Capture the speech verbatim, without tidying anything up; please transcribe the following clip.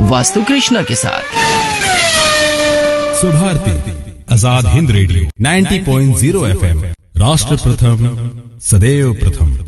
वास्तु कृष्णा के साथ। Subharti Azad Hind radio ninety point zero FM, राष्ट्र प्रथम सदैव प्रथम।